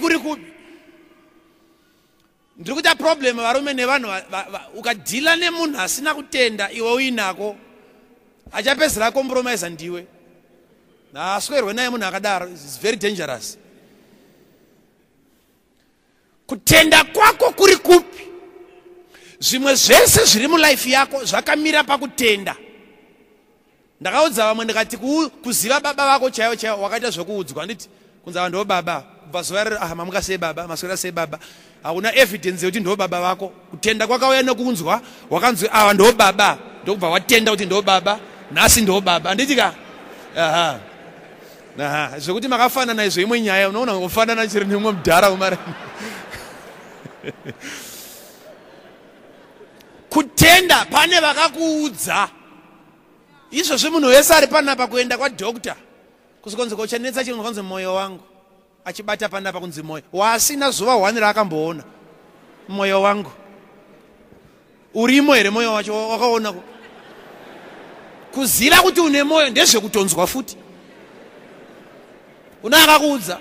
kuri kupi? Ndiri kuita problem varume nevanhu ukadhila nemunhu asina kutenda iwe uinako achapedzera compromise ndiwe. Aswerwe naye munhu akadaro, it's very dangerous. Kutenda kwako kuri kupi? Zvimwe zvese zviri mulife yako zvakamira pakutenda. Ndakaudza vamwe ndikati kuziva baba vako chaiwo chaiwo wakaita zvekuudzwa nditi kunzi ava ndo baba kubva zuva rero mamuka sei baba maswera sei baba hauna evidence yekuti ndo baba vako. Kutenda kwakauya nokunzwa wakanzi ava ndo baba ndokubva watenda kuti ndo baba nhasi ndo baba nditika zvekuti makafanana izvo imwe nyaya unoona kufanana chiri nemwe mudhara umara. Kutenda pane vakakuudza izvozvo munhu wese ari panapa kuenda kwadhokta kuzikonzi kochanetsa chinhu kwanzi mwoyo wangu achibata panapa kunzi mwoyo wasina zuva 1 raakamboona mwoyo wangu urimo here mwoyo wacho wakaona kuziva kuti une mwoyo ndezvekutonzwa futi una akakuudza.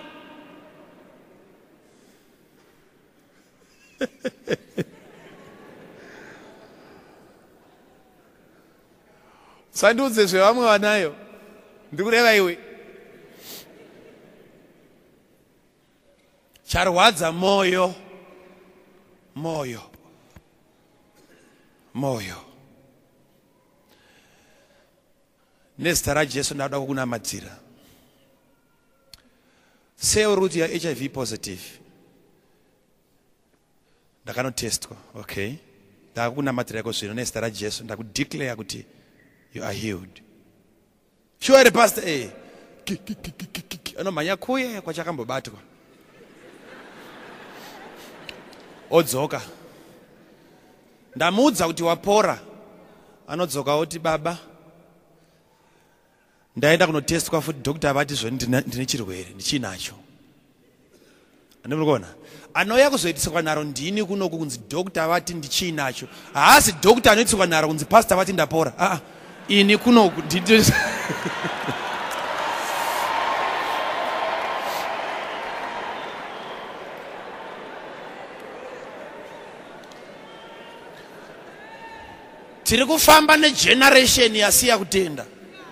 Sandiudze zvevamwe vanayo ndikureva iwe charwadza moyo moyo moyo. Nezita raJesu ndauda kukunamadzira. Sei uri kuti HIV positive? Ndakanotestwa, okay. Ndakukunamadzira zvino nezita raJesu ndakudeclare kuti you are healed. Sure pastor anomhanya kuye kwachakambobatwa odzoka. Ndamuudza kuti wapora anodzoka oti baba ndaenda kunotestwa futi doctor vati zvoni ndine chirwere ndichinacho. Andimukona anouya kuzoitiswa naro ndini kunoku kunzi doctor vati ndichinacho. Haasi doctor anoitiswa naro kunzi pastor vati ndapora. Ini kunoku tiri kufamba negeneration yasiya kutenda.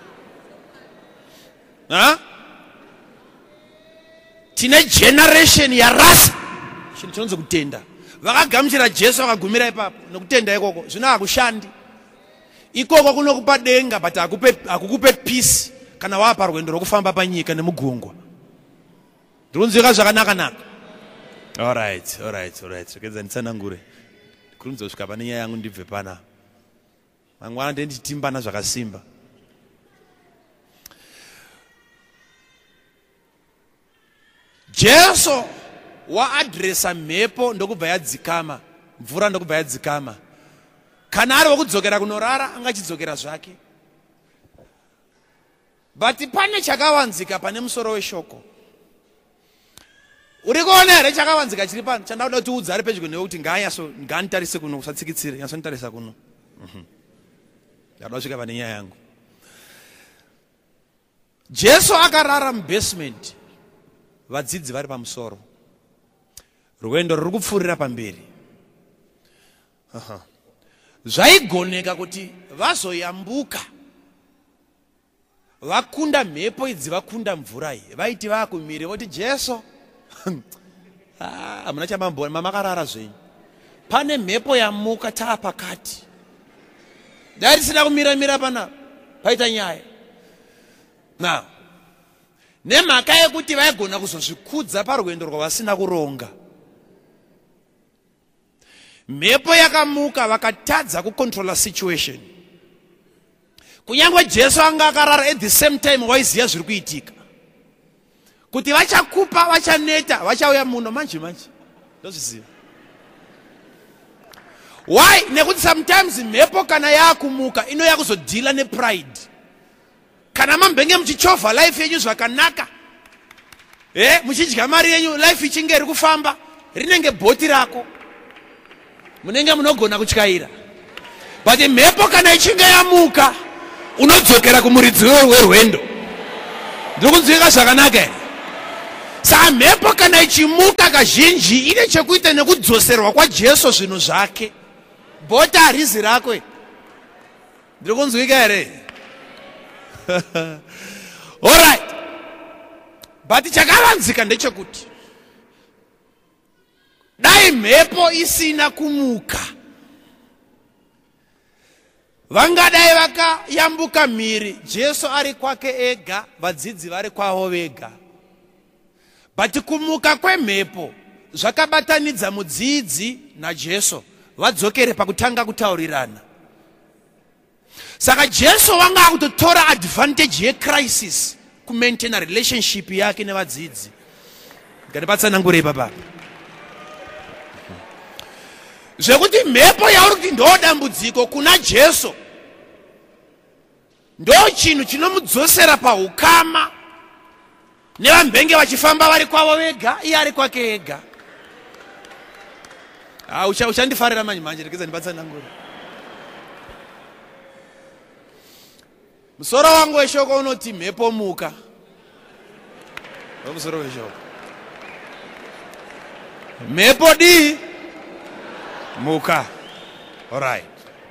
Tine generation yarasa chinhu chinonzi kutenda. Vakagamuchira Jesu vakagumira ipapo nokutenda ikoko zvino hakushandi. Ikoko kunokupa denga but hakukupe peace kana wapa rwendo rwokufamba panyika nemugungwa. Ndikunzwika zvakanaka. Alright. Rekedza nditsanangure. Kurunzosvika pane nyaya yangu ndibve pana. Mangwana ndenditimbana zvakasimba. Jesu waadresa mhepo ndokubva yadzikama, mvura ndokubva yadzikama. Kana ari wokudzokera kunorara angachidzokera zvake. But pane chakawanzika pane musoro weshoko. Uri kuona here chakawanzika chiri pano chandauda kuti udza ari pedyo newe kuti ngaanitarise kuno usatsikitsire nyasonitarisa kuno. Ndauda kusvika pane nyaya yangu. Jesu akarara mubasement. Vadzidzi vari pamusoro. Rwendo ruri kupfuurira pamberi. Zvaigoneka kuti vazoyambuka vakunda mhepo idzi vakunda mvura iyi vaiti vakumire voti Jesu hamuna chamambona mamakarara zvenyu pane mhepo yamuka taapakati dai risina kumira pana paita nyaya. Now nemhaka yekuti vaigona kuzozvikudza parwendo rwavasina kuronga, mhepo yakamuka vakatadza kucontrola situation. Kunyangwe Jesu anga akarara at the same time waiziya zviri kuitika kuti vachakupa vachaneta vachauya muno manje ndozviziva. Why? Nekuti sometimes mhepo kana yakumuka inoya kuzodhila nepride. Kana mambenge muchichovha life yenyu zvakanaka muchidya mari yenyu life ichinge iri kufamba rinenge bhoti rako munenge munogona kutyaira. But mhepo kana ichinge yamuka unodzokera kumuridzi werwendo. Ndiri kunzwika zvakanaka here? Saka mhepo kana ichimuka kazhinji ine chekuita nekudzoserwa kwaJesu zvinhu zvake. Bhota harizi rakwe. Ndiri kunzwika here? Alright. But chakavanzika ndechekuti dai mhepo isina kumuka, vangadai vakayambuka mhiri, Jesu ari kwake ega, vadzidzi vari kwavo vega. But kumuka kwemhepo zvakabatanidza mudzidzi naJesu vadzokere pakutanga kutaurirana. Saka Jesu wanga akutotora advantage yecrisis kumaintain relationship yake nevadzidzi. Ngandipatsanangure papa. Zvekuti mhepo yauri kuti ndo dambudziko kuna Jesu ndo chinhu chinomudzosera paukama nevambenge vachifamba vari kwavo vega, iye ari kwake ega. Uchandifarira manje rekeza ndipatsanangure. Musoro wangu weshoko unoti mhepo muka. Musoro weshoko. Mhepo di muka. Alright.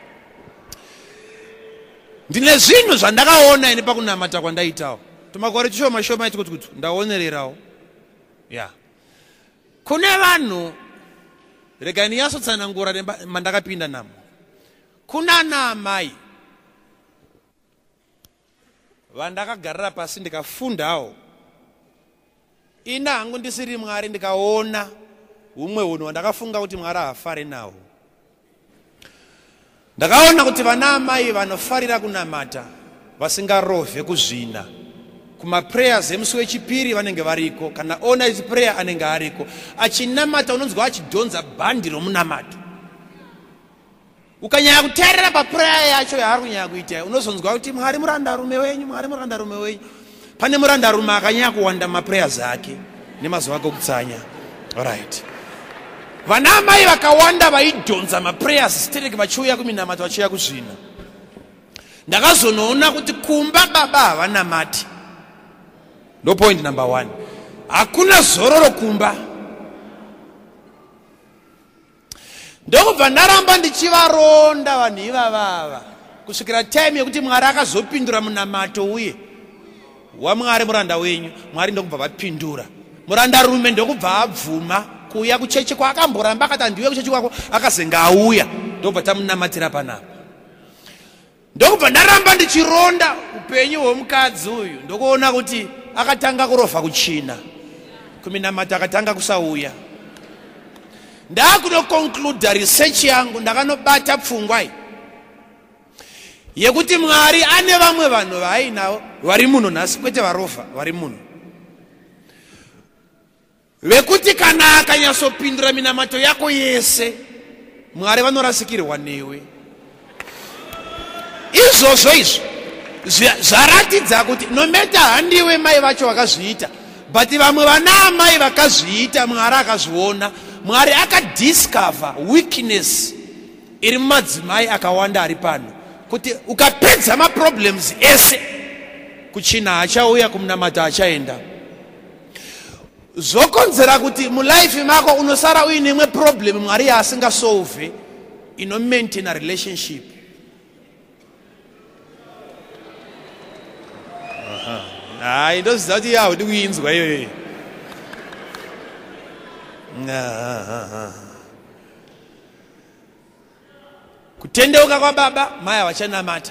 Ndine zvinhu zvandakaona ine pakunamata kwandaitawo. Tumakore tushoma shoma kuti ndaonererawo. Yeah. Kune vanhu regani yasotsanangura mandakapinda namo. Kuna namai vandakagarira pasi ndikafundawo. Ina hangu ndisiri Mwari ndikaona umwe unhu wandakafunga kuti Mwari afare nawo. Ndakaona kuti vana amai vanofarira kunamata vasingarove kuzvina. Kuma prayers emusi wechipiri vanenge variko, kana all night prayer anenge ariko. Achinamata unonzwa achidhonza bhandi romunamato. Ukanyanya kuteerera paprayer yacho yaari kunyanya kuita, unozonzwa kuti Mwari murandarume wenyu, Mwari murandarume wenyu. Pane murandarume akanyanya kuwanda maprayers ake nemazuva ake okutsanya. Alright. Vana amai vakawanda vaidhonza maprayers stereki vachiuya kuminamato vachiuya kuzvina. Ndakazonoona kuti kumba baba havanamati. No point number 1. Hakuna zororo kumba. Ndokubva ndaramba ndichivaronda vanhu ivavava kusvikira time yekuti Mwari akazopindura munamato uye waMwari muranda wenyu. Mwari ndokubva vapindura. Murandarume ndokubva abvuma kuuya kuchechi kwaakamboramba akati andiuye kuchechi kwako, akazenga auya ndokubva tamunamatira panapa. Ndokubva ndaramba ndichironda upenyu hwomukadzi uyu, ndokuona kuti akatanga kurova kuchina, kuminamata akatanga kusauya. Ndakunoconclude research yangu, ndakanobata pfungwa yekuti Mwari ane vamwe vanhu vaainawo vari muno nhasi, kwete varova, vari muno, vekuti kana akanyatsopindura minamato yako yese Mwari vanorasikirwa newe. Izvozvo izvo zvaratidza kuti nometa handiwe mai vacho vakazviita, but vamwe vana amai vakazviita Mwari akazviona. Mwari akadiscover weakness iri mumadzimai akawanda ari pano, kuti ukapedza maproblems ese kuchina hachauya, kumunamata hachaenda. Zvokonzera kuti mulife mako unosara uine imwe problem Mwari yaasingasolve ino maintain a relationship. Ndoziva kuti haudi kuinzwa iyoyo. Kutendeuka kwababa mai havachanamata.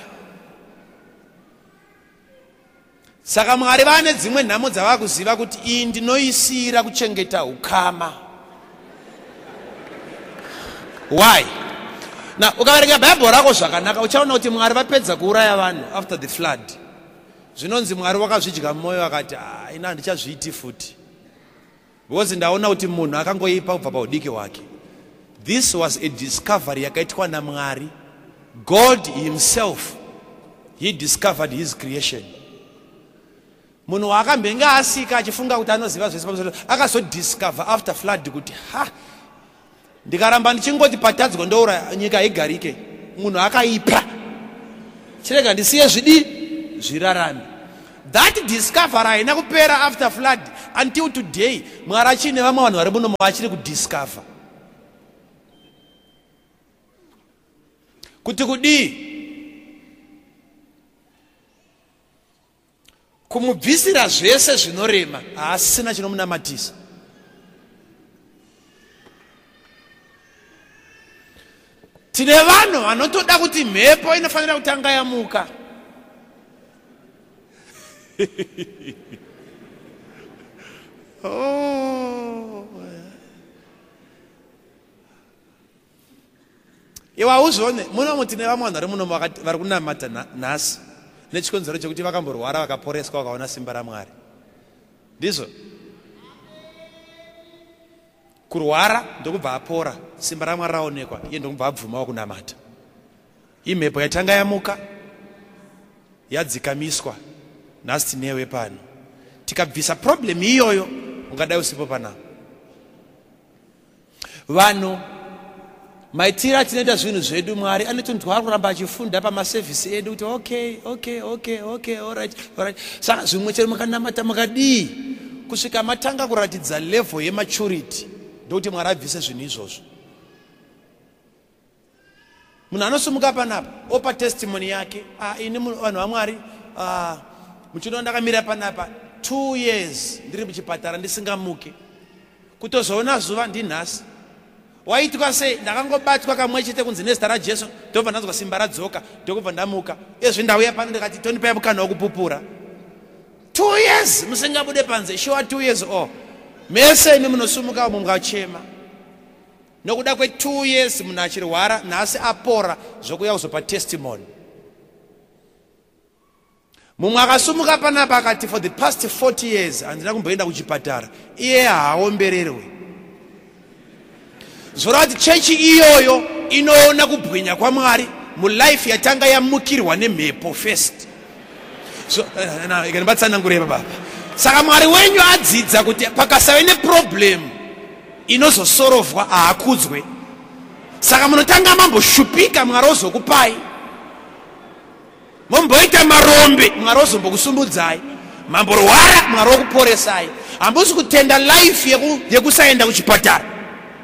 Saka Mwari vane dzimwe nhamo dzavakuziva kuti iyi ndinoisira kuchengeta ukama. Why? Na ukaverenga Bible rako zvakanaka uchaona kuti Mwari vapedza kuuraya vanhu after the flood. Zvinonzi Mwari wakazvidya mwoyo akati ina handichazviiti futi, because ndaona kuti munhu akangoipa kubva paudiki hwake. This was a discovery yakaitwa naMwari. God himself, he discovered his creation. Munhu waakambenge asika achifunga kuti anoziva zvese pamusoro, akazodiscover after flood kuti ndikaramba ndichingoti patadzwa ndoura nyika igarike, munhu akaipa, chirega ndisiye zvidi zvirarame. That discovery haina kupera after flood, until today Mwari achine vamwe vanhu vari muno vachiri kudiscover kuti kudii kumubvisira zvese zvinorema haasina chinomunamatisa. Tine vanhu vanotoda kuti mhepo inofanira kutanga yamuka. Iwe hauzvione munomu tine vamwe vanhu vari muno vari kunamata nhasi nechikonzero chekuti vakamborwara vakaporeswa vakaona simba raMwari. Ndizvo kurwara ndokubva apora, simba raMwari raonekwa, iye ndokubva abvumawo kunamata. Imhepo yatanga yamuka yadzikamiswa, nhasi tinewe pano. Tikabvisa problem iyoyo ungadai usipo panapo. Vanhu maitira tinoita zvinhu zvedu Mwari anotondwara kuramba achifunda pamasevhisi edu kuti okay, alright. Saka zvimwe chero mukanamata mukadii kusvika matanga kuratidza level yematurity ndokuti Mwari abvise zvinhu izvozvo. Munhu anosumuka panapa opa testimony yake, ini vanhu vaMwari muchino ndakamira panapa 2 years ndiri muchipatara ndisingamuke, kutozoona zuva ndinhasi. Waitwa sei? Ndakangobatwa kamwe chete kunzi nezita raJesu ndobva ndanzwa simba radzoka ndokubva ndamuka. Ezvi ndauya pano ndikati tondipai mukana wokupupura. 2 years musingabude panze, sure 2 years mese imi munosumuka umu mukachema. Nokuda kwe2 years munhu achirwara nhasi apora zvokuya kuzopa testimony. Mumwe akasumuka panapa akati for the past 40 years handina kumboenda kuchipatara, iye haaombererwe. Zvorati chechi iyoyo inoona kubwinya kwaMwari mulife yatanga yamukirwa nemhepo first. So ikanibatsanangurira baba. Saka Mwari wenyu adzidza kuti pakasave neproblem inozosorovwa haakudzwe. Saka munotanga mamboshupika Mwari ozokupai. Momboita marombe Mwari ozombokusumudzai. Mamborwara Mwari okuporesai. Hambosi kutenda life yekusaenda kuchipatara.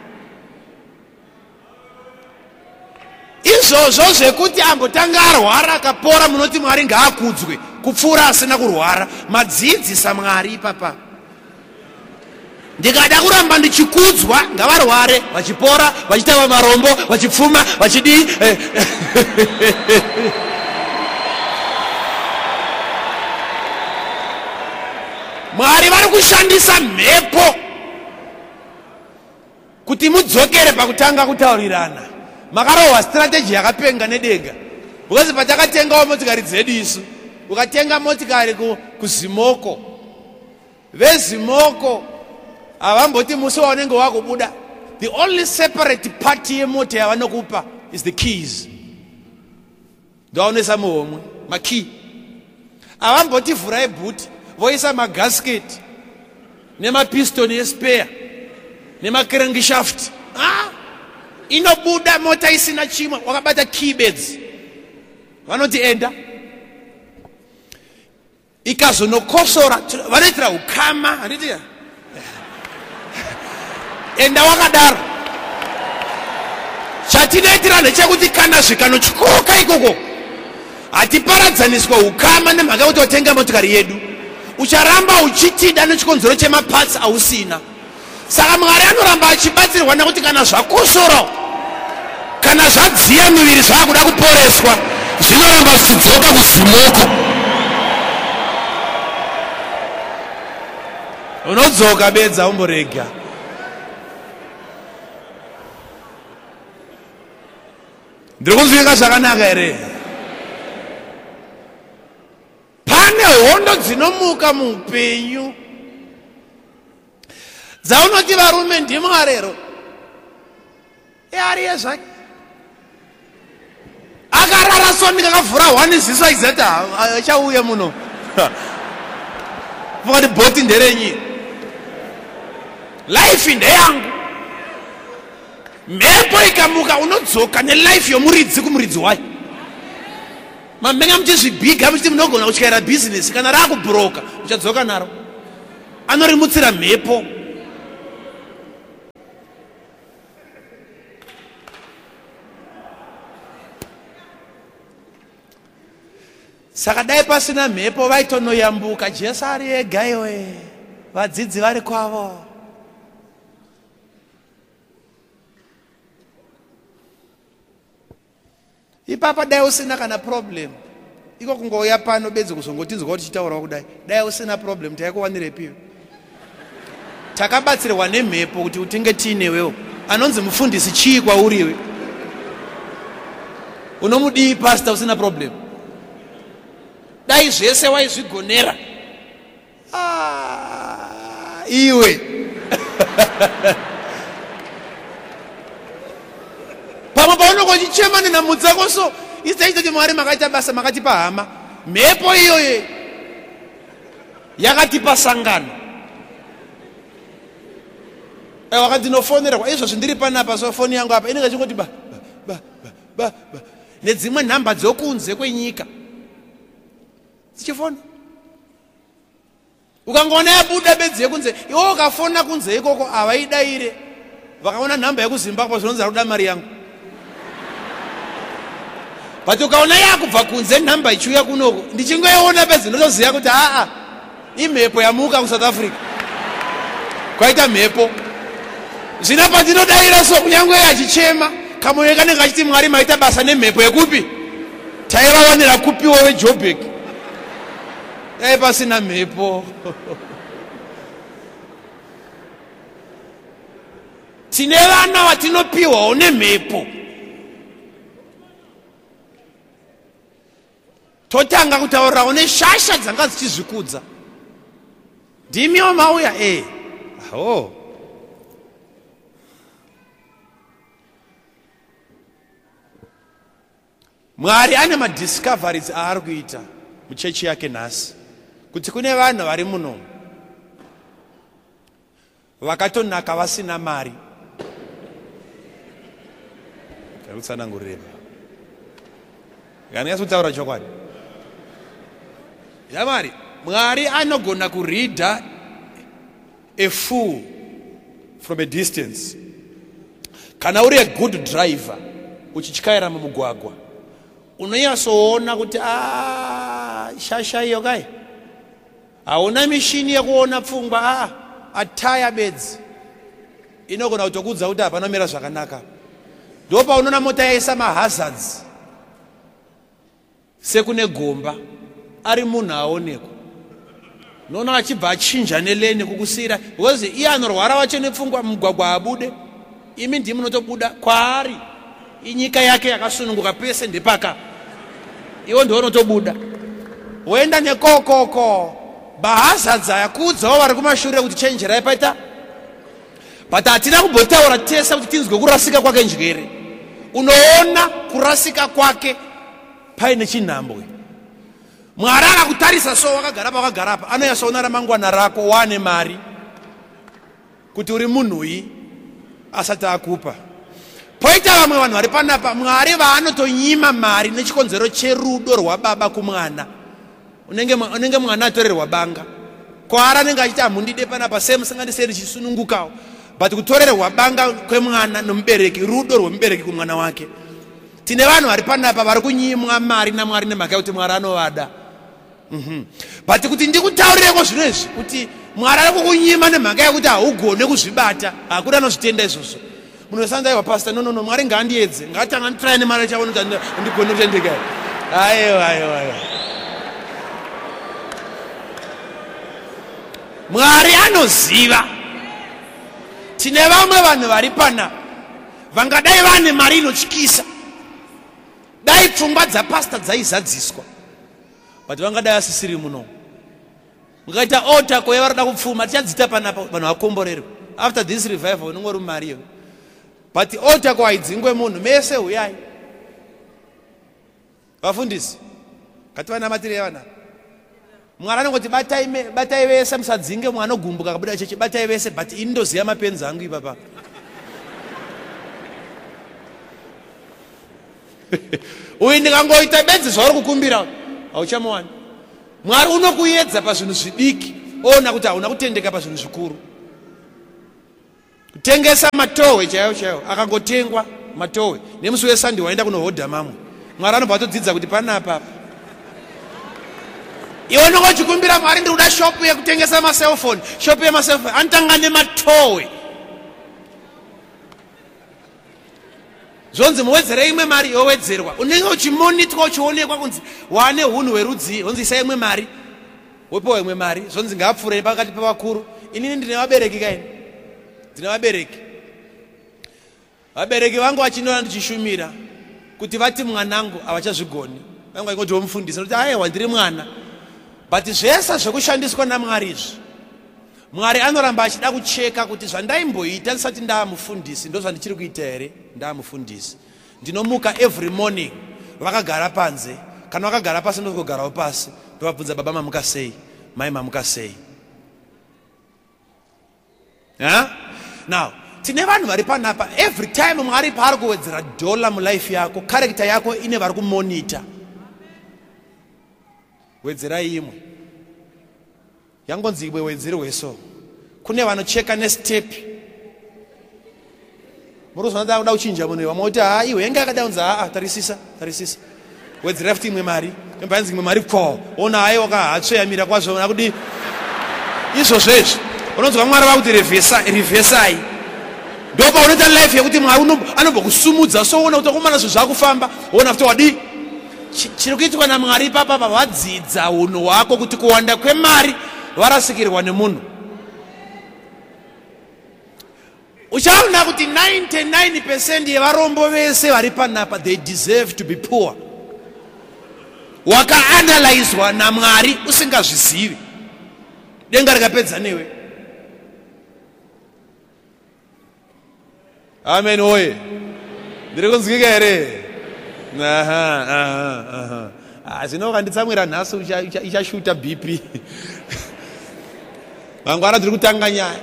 Izvozvo zvekuti ambotanga arwara akapora munoti Mwari ngaakudzwe kupfuura asina kurwara. Madzidzisa Mwari papa. Ndikada kuramba ndichikudzwa ngavarware vachipora vachita marombo vachipfuma vachidii. Mwari vari kushandisa mhepo kuti mudzokere pakutanga kutaurirana. Makarohwa strategy yakapenga nedenga. Because patakatengawo motikari dzedu isu, ukatenga motikari kuZimoko, vezimoko havamboti musi waunenge wakubuda, the only separate party yemota yavanokupa is the keys. Ndaonesa muhomwe makey. Havamboti vhurai bhuti voisa magasket nemapistoni espare nemakrankshaft. Inobuda mota isina chimwe, wakabata keybeds. Vanoti enda. Ikazonokosora vanoitira ukama, handiti enda wakadaro. Chatinoitira ndechekuti kana zvikanotyuka ikoko hatiparadzaniswa ukama nemhaka kuti watenga motikari yedu. Ucharamba uchitida nechikonzero chemapatsi ausina. Saka Mwari anoramba achibatsirwa nekuti kana zvakosora, kana zvadziya miviri zvakuda kuporeswa, zvinoramba zvichidzoka kuZimoko. Unodzoka bedza umborega. Ndiri kunzwika zvakanaka here? Pane hondo dzinomuka muupenyu dzaunoti varume ndiMwarero ariye zvake akarara sonika akavhura hwani ziso aizati achauye muno vakati bhoti nderenyi, life ndeyangu. Mhepo ikamuka unodzoka nelife yomuridzi kumuridzi wayo. Mamenga muchizvibhiga muchiti munogona kutyaira business, kana raakubhuroka uchadzoka naro. anorimutsira mhepo. Saka dai pasina mhepo vaitonoyambuka. Jesu ari ega iwe, vadzidzi vari kwavo. Ipapa dai usina kana problem, iko kungouya pano bedzi kuzongotinzwa kuti chitaura kudai. Dai usina problem taikuwanirepiwo. Takabatsirwa nemhepo kuti utinge tiinewewo. Anonzi mufundisi chii kwauriwe? Unomudii pastor usina problem? Dai zvese waizvigonera. Iwe. Pamwe paunochichema nenamudzako so isaita kuti Mwari makaita basa makatipa hama. Mhepo iyoyo yakatipa sangano. Wakandinofonera kwa izvo zvindiri panapa, so foni yangu apa inenge chingoti ba nedzimwe nhamba dzokunze kwenyika sichifona. Ukangoona yabuda bedzi yekunze, iwo ukafona kunze ikoko avaidaire. Vakaona nhamba yekuZimbabwe zvinonzi arikuda mari yangu. But ukaona yakubva kunze nhamba ichiuya kunoko, ndichingoiona bedzi ndotoziva kuti imhepo yamuka kuSouth Africa. Kwaita mhepo. Zvina pandinodaira so kunyange achichema, kamoyo kanenge kachiti Mwari maita basa nemhepo yekupi? Taivawanira kupiwo weJoburg. Dai pasina mhepo. Tine vana vatinopiwawo nemhepo. Totanga kutaurawo neshasha dzanga dzichizvikudza. Ndimiwo mauya Mwari ane madiscoveries aari kuita muchechi yake nhasi, kuti kune vanhu vari muno vakatonaka vasina mari. Karutsanangurira. Yanyaso kutaura chokwadi. Yamari, Mwari anogona kureader a fool from a distance. Kana uri a good driver, uchichikaira mumugwagwa, unonyasoona kuti shasha iyo kai. Hauna mishini yekuona pfungwa, ataya bedzi. Inogona kutokudza kuti hapanomira zvakanaka. Ndopa unoona mota yaisa mahazards. Sekune gomba, ari munhu aonekwa. Noona achibva achinja neleni kukusira, because iye anorwara wacho nepfungwa mugwagwa abude. Imi ndimi munotobuda kwaari. Inyika yake yakasununguka pese ndepaka. Iwo ndiwo unotobuda. Woenda nekokoko. Bahazards ayakudzawo vari kumashure kuti chenjerai paita. But hatina kumbotaura tese kuti tinzwe kurasika kwake njere. Unoona kurasika kwake paine chinhambwe. Mwari akakutarisa so wakagara pa anoyasoona ramangwana rako wane mari kuti uri munhuyi asati akupa. Poita vamwe vanhu vari panapa, Mwari vaanotonyima mari nechikonzero cherudo rwababa kumwana. Unenge mwana atorerwa banga. Kwaari anenge achiti hamundide panapa semusingandiseri chisunungukawo. But kutorerwa banga kwemwana nomubereki, rudo rwemubereki kumwana wake. Tine vanhu vari panapa vari kunyimwa mari naMwari nemhaka yekuti Mwari anovada. But kuti ndikutaurireko zvino izvi kuti Mwari ari kukunyima nemhaka yekuti haugone kuzvibata, hakuna anozvitenda izvozvo. Munosandaiwa pastor, no, Mwari ngaandiedze, ngatanga nditry nemari chaona kuti ndigone kutendeka. Aiwa. Mwari anoziva. Tine vamwe vanhu vari pana vangadai vane mari inotyisa. Dai pfungwa dzapasta dzaizadziswa, but vangadai asisiri muno. Mukaita altar kwaiva varada kupfuma, tichadzita panapa vanhu vakomborerwe. After this revival unongori mari. But altar kwaidzingwe munhu mese uyai. Vafundisi, ngativanamatire vana. Mwari anongoti batai vese musadzinge mwana ogumbuka kabuda chechi, batai vese, but ini ndoziva mapenzi angu ipapa. Uyu ndikangoita bedzi zvauri kukumbira hauchamuwani. Mwari unokuedza pazvinhu zvidiki ona kuti hauna kutendeka pazvinhu zvikuru. Kutengesa matowe chaiwo akangotengwa matowe nemusi weSunday waenda kunohodha mamwe. Mwari anobva atodzidza kuti panapa iwe nochikumbira Mwari ndiri kuda shopu yekutengesa maselfoni, shopu yemaselfoni, anotanga nematowe. Zvonzi muwedzere imwe mari yowedzerwa. Unenge uchimonitwa uchionekwa kunzi wane hunhu hwerudzi, honzi isa imwe mari wopiwa imwe mari. Zvonzi ngapfuure pakati pevakuru. Inini ndine vabereki kaini, ndine vabereki. Vabereki vangu vachinona ndichishumira kuti vati mwanangu havachazvigoni. Vangu vaingoti womufundisa kuti aiwa ndiri mwana. But zvese zvekushandiswa naMwari izvi, Mwari anoramba achida kucheka kuti zvandaimboita ndisati ndaamufundisi ndozvandichiri kuita here. Ndaamufundisi ndinomuka every morning vakagara panze, kana vakagara pasi ndokugarawo pasi ndovabvunza baba mamuka sei, mai mamuka sei. Now tine vanhu vari panapa, every time Mwari paari kuwedzera dola mulife yako, character yako ine vari kumonita. Wedzerai imwe yangonzi iwe wedzerwe so. Kune vanocheka nestepi. Murozwana ndakuda kuchinja munhu vamoti iwe yanga akadaunza tarisisa wedzera futi imwe mari embanzi imwe mari ko ona aiwa kahatsveyamira kwazvo ona kuti izvozvo izvi unonzwa Mwari vakuti reversai. Ndopa unoita life yekuti Mwari anombokusumudza so ona kuti akomana zvinhu zvakufamba ona futi wadi chiri kuitwa naMwari papa vadzidza unhu hwako kuti kuwanda kwemari varasikirwa nemunhu. Uchaona kuti 99% yevarombo vese vari panapa they deserve to be poor. Wakaanalyzwa naMwari usingazvizivi. Denga rikapedza newe. Amen oye. Ndiri kunzwika here? Zvino kanditsamwira nhasi ichashuta BP. Mangwana ndiri kutanga nyaya.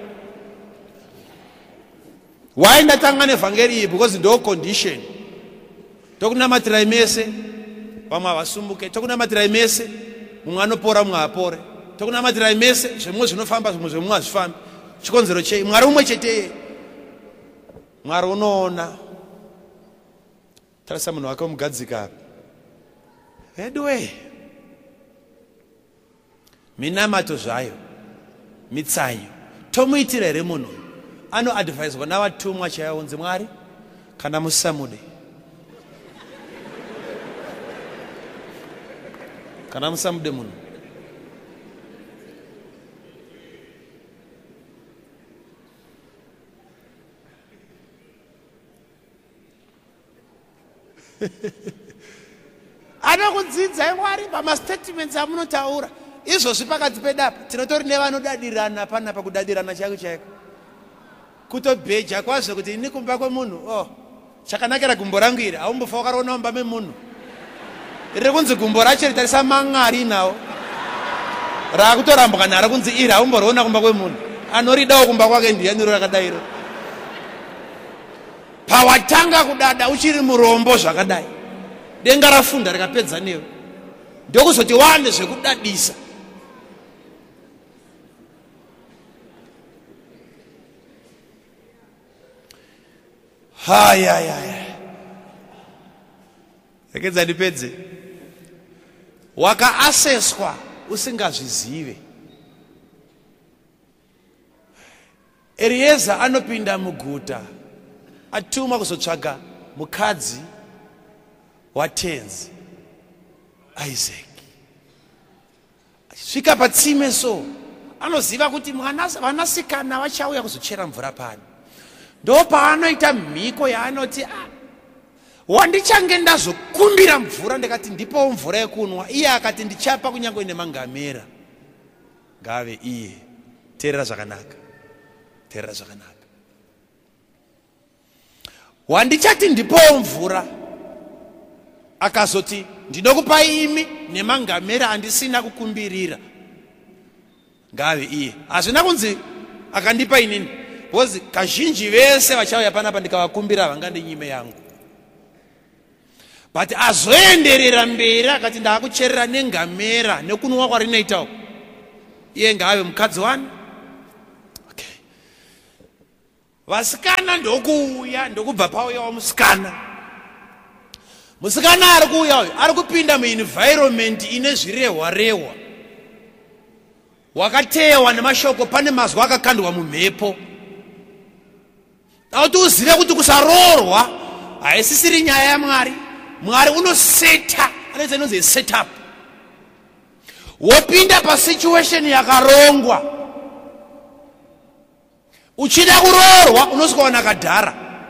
Why ndatanga nevhangeri iyi? Because ndo condition. Tokunamatirai mese vamwe havasumbuke, tokunamatirai mese mumwe anopora mumwe apore, tokunamatirai mese zvimwe zvinofamba zvimwe zvemumwe hazvifambi. Chikonzero chei? Mwari umwe chete. Mwari unoona. Tarisa munhu wake mugadzika apa. Edwe minamato zvayo mitsanyo tomuitira here munhu anoadvaiswa navatumwa chaivo unzi Mwari kana musamude, kana musamude munhu. Anokudzidzai Mwari pamastatements amunotaura. Izvozvi pakati pedapa tinotori nevanodadirana panapa, kudadirana chaiko chaiko, kutobheja kwazvo kuti ini kumba kwemunhu chakanakira gumbo rangu iri haumbofa wakaroona mumba memunhu. Riri kunzi gumbo racho ritarisa mang'ari nawo, raakutorambwa naro kunzi iri haumboriona kumba kwemunhu. Anoridawo kumba kwake ndiyaniro rakadairo. Pawatanga kudada uchiri murombo zvakadai, denga rafunda rikapedza newe, ndokuzoti wande zvekudadisa. Rekedza ndipedze. Wakaaseswa usingazvizive. Elieza anopinda muguta atuma kuzotsvaga mukadzi watenzi Isaac. Svika patsime so anoziva kuti vanasikana vachauya kuzochera mvura pano. Ndo paanoita mhiko yaanoti wandichange ndazokumbira mvura ndikati ndipowo mvura yekunwa. Iye akati ndichapa kunyange nemangamera. Ngave iye. Teerera zvakanaka. Teerera zvakanaka. Wandichati ndipowo mvura akazoti ndinokupa imi nemangamera andisina kukumbirira. Ngave iye. Hazvina kunzi akandipa inini. Because kazhinji vese vachauya panapa ndikavakumbira vangandi nyime yangu. But azoenderera mberi akati ndakucherera nengamera nekunwa kwarinoitawo. iye ngaave mukadzi wani. Okay. Vasikana ndokuuya ndokubva pauya wamusikana. Musikana ari kuuya uyu ari kupinda muenvironment ine zvirehwa wakatewa nemashoko, pane mazwi akakandwa mumhepo. Kuti uzive kuti kusaroorwa haisisiri nyaya yaMwari. Mwari unoseta, anoita inonzi setup. Wopinda pasituation yakarongwa, uchida kuroorwa unosvika wana kadhara.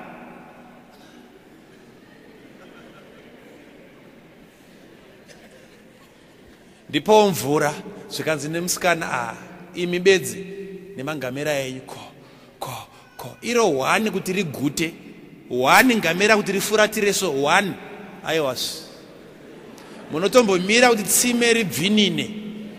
Ndipo mvura zvikanzi nemusikana imi bedzi nemangamera enyu ko iro 1 kuti rigute, 1 ngamera kuti rifuratire, so 1 aiwas munotombomira kuti tsime ribvinine.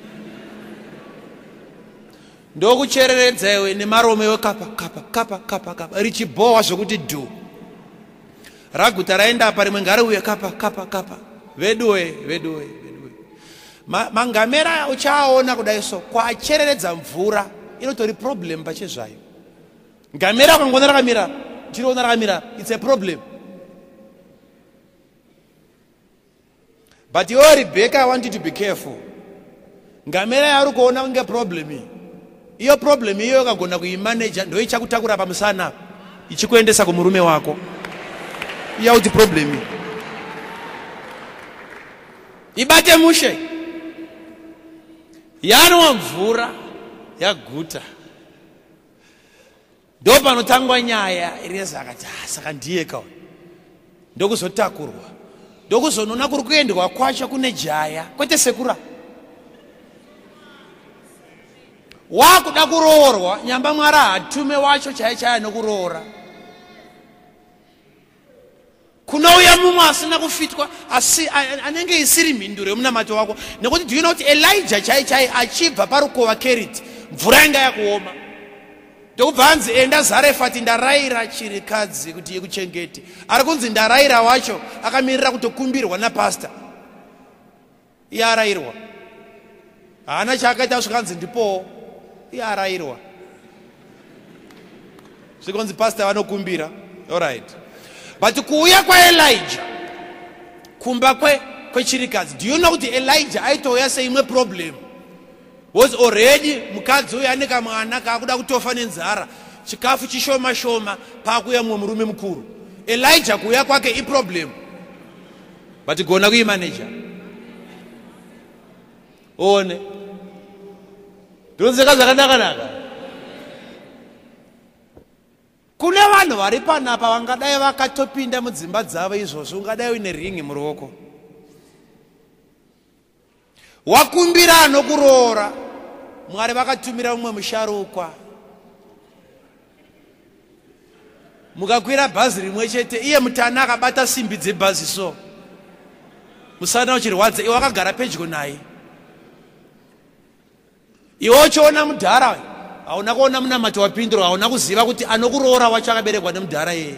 Ndokuchereredza iwe nemarume wekapa richibhohwa zvokuti dhu. Raguta raenda apa rimwe ngariuye kapa veduwe. Mangamera uchaona kudai so kwachereredza mvura inotori problem pachezvayo. Ngamera ukangona rakamira, tiriona rakamira, it's a problem. But you, Rebecca, I want you to be careful. Ngamera yari kuona kunge problem iyi. Iyo problem iyo yakagona kuimanage ndo ichakutakura pamusana ichikuendesa kumurume wako. Iya kuti problem iyi. Ibate mushe. Yanwa mvura yaguta. Ndo panotangwa nyaya ireza akati saka ndiye kawa. Ndokuzotakurwa. Ndokuzonona kuri kuendwa kwacho kune jaya kwete sekura. Wakuda kuroorwa nyamba Mwari hatume wacho chaya nokuroora. Kunouya mumwe asina kufitwa asi anenge isiri mhinduro yomunamato wako. Nekuti do you know kuti Elijah chai achibva parukova Keriti mvura yanga yakuoma. Ndokubva hanzi enda Zarefati ndarayira chirikadzi kuti yekuchengete. Ari kunzi ndarayira wacho akamirira kutokumbirwa napasta. Iye arayirwa. Haana chaakaita zvikanzi ndipo iye arayirwa. Zvikonzi pasta vanokumbira. All right. But kuuya kwaElijah kumba kwechirikadzi, do you know kuti Elijah aitouya seimwe problem? Was already mukadzi uyu ane kamwana kakuda kutofa nenzara, chikafu chishoma pakuya mumwe murume mukuru. Elijah kuuya kwake iproblem, but gona kuimanager. One ndonzeka zvakanaka. Kune vanhu vari panapa vangadai vakatopinda mudzimba dzavo izvozvo, ungadai uine ringi muruoko. Wakumbira anokuroora, Mwari vakatumira mumwe musharukwa. Mukakwira bhazi rimwe chete, iye mutana akabata simbi dzebhazi so. Musana uchirwadza, iwe wakagara pedyo naye. Iwe uchiona mudhara, hauna kuona munamati wapindura, hauna kuziva kuti anokuroora wacho akaberekwa nemudhara yeye.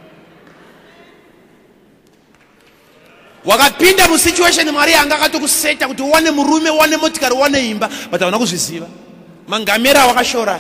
Wakapinda musituation Mwari anga akatokuseta kuti uwane murume, uwane motikari, uwane imba, but hauna kuzviziva. Mangamera wakashora.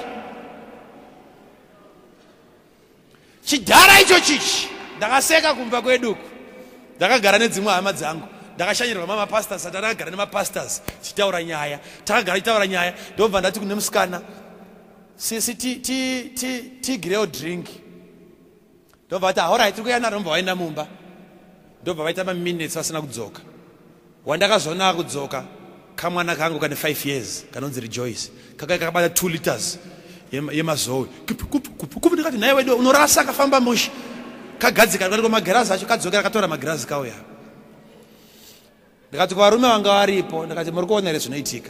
Chidhara icho chichi ndakaseka kumba kweduku. Ndakagara nedzimwe hama dzangu. Ndakashanyirwa mama pastors, ndakagara nemapastors chitaura nyaya. Takagara chitaura nyaya, ndobva ndati kune musikana, sisi tigireo drink. Ndobva ati all right, tikuyana romba waenda mumba. Ndobva vaita minutes vasina kudzoka. Wandakazona kudzoka kamwana kangu kane 5 years kanonzi Rejoice. Kakabata 2 liters yemazowe. Kupi ndikati naye wedu unorasa kafamba mushi. Kagadzika ndikati magirazi acho kadzokera katora magirazi kauya. Ndikati kwa varume vanga varipo, ndikati muri kuona here zvinoitika.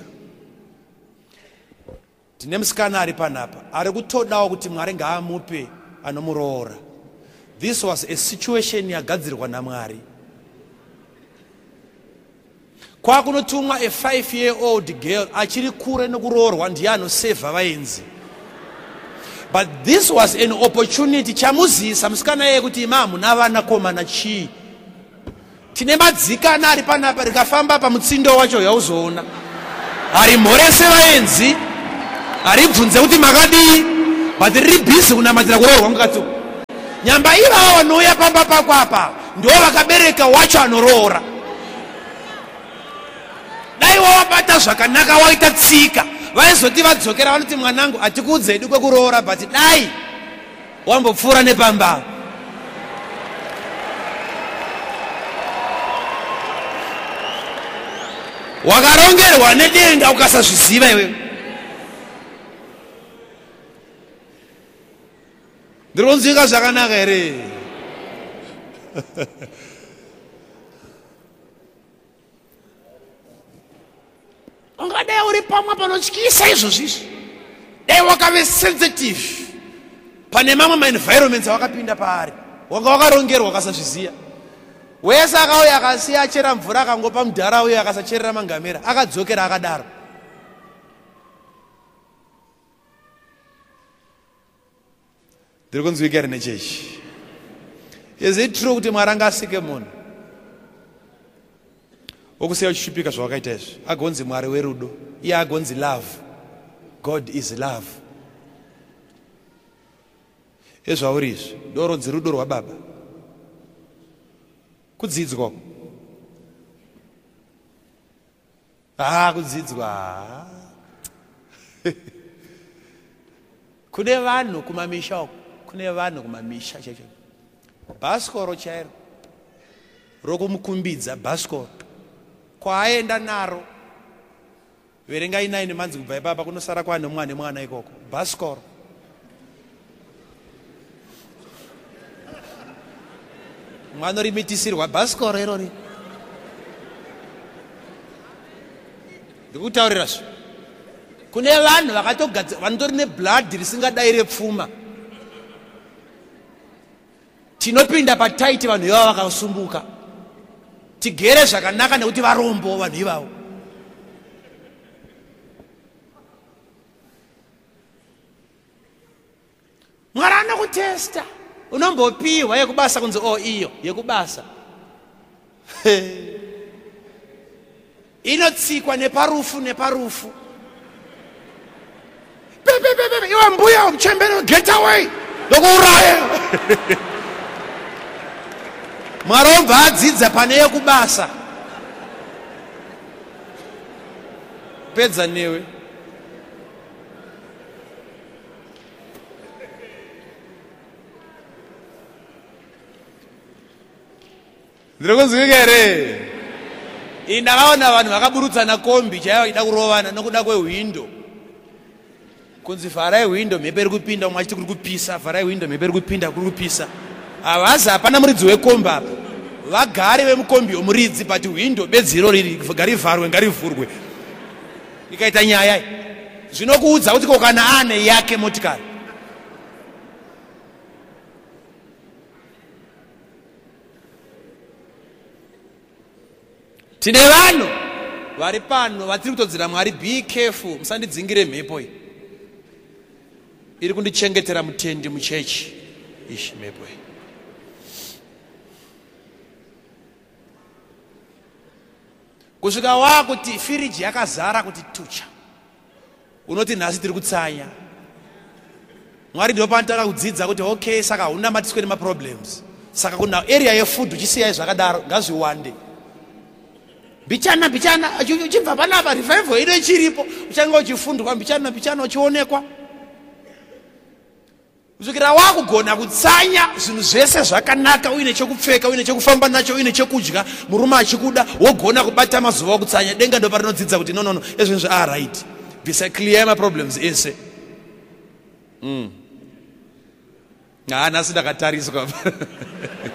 Tine musikana ari panapa, ari kutodawo kuti Mwari ngaamupe anomuroora. This was a situation yagadzirwa naMwari. Kwa kunotumwa a 5-year-old girl achiri kure nokuroorwa ndiye anosevha vaenzi. But this was an opportunity chamuzisa musikana yeye kuti imamu navana komana chii. Tine madzikana ari panapa rikafamba pamutsindo wacho yauzoona. Ari mhorese vaenzi aribvunze kuti makadii, but riri busy kunamatira kuroorwa mukatsuka. Nyamba ivavo vanouya pamba pako apa ndo vakabereka wacho anoroora. Dai wawabata zvakanaka waita tsika, vaizoti vadzokera vanoti mwanangu hatikuudze hedu kwekuroora, but dai wambopfuura nepamba. Wakarongerwa nedenga ukasazviziva iwewe. Ndironzwika zvakanaka here? Ungadai uri pamwe panotyisa izvozvizvi. Dai wakave sensitive pane mamwe maenvironments wakapinda paari, wanga wakarongerwa ukasazviziva. Wese akauya akasiya achera mvura akangopa mudhara uye akasacherera mangamera, akadzokera akadaro. Ndiri kunzwika here nechechi? Is it true kuti Mwari angasike munhu wokusiya uchishupika zvawakaita izvi agonzi Mwari werudo? Iye agonzi love. God is love. Ezvauri izvi ndoronzi rudo rwaBaba. Kudzidzwa kudzidzwa kune vanhu kumamisha uko, kune vanhu kumamisha cheche. Bhasikoro chairo rokumukumbidza, bhasikoro kwaaenda naro, verengai 9 manzi kubva ipapa kunosara kwane mwana ikoko. Bhasikoro mwana rimitirisirwa bhasikoro irori. Ndikutaurira zvo, kune vanhu vanotori neblood risingadai repfuma. Tinopinda pataiti vanhu ivavo vakasumbuka, tigere zvakanaka nekuti varombo vanhu ivavo. Mwari anokutesta, unombopiwa yekubasa kunzi iyo yekubasa inotsikwa neparufu. Iwe mbuya muchembere, get away, ndokuuraya. Mwari obva adzidza pane yekubasa, pedza newe. Ndiri kunzwika here? Ndakaona vanhu vakaburutsana kombi chaiva ida kurovana nokuda kwehwindo. Kunzi vharai hwindo, mhepo iri kupinda. Umwe achiti kuri kupisa, vharai hwindo, mhepo iri kupinda, kuri kupisa. Havazi hapana muridzi wekombi apa, vagari vemukombi yomuridzi, but hwindo bedziro riri ngarivharwe, ngarivhurwe. Ikaita nyaya zvinokuudza kuti kokana ane yake motikari. Tine vanhu vari pano vatiri kutodzera Mwari, be careful, musandidzingire mhepo iyi. Iri kundichengetera mutendi muchechi ishi mhepo iyi. Kusvika wakuti firiji yakazara kuti tucha, unoti nhasi tiri kutsanya. Mwari ndipo panotaka kudzidza kuti okay, saka hunamatiswe nemaproblems. Saka kuna area yefood uchisiyai zvakadaro ngazviwande. Bichana uchibva panapa revival ino ichiripo, uchanga uchifundwa bichana uchionekwa. Kusvikira wakugona kutsanya zvinhu zvese zvakanaka, uine chekupfeka, uine chekufamba nacho, uine chekudya, murume achikuda, wogona kubata mazuva okutsanya. Denga ndo parinodzidza kuti no, ezvinhu right. Bisa clear problems ese. Nhasi ndakatariswa.